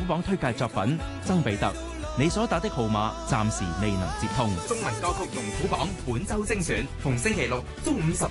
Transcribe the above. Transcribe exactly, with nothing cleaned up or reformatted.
虎榜推介作品曾比特，你所打的號碼暫時未能接通。 中文歌曲龍虎榜本周精選，逢星期六中午十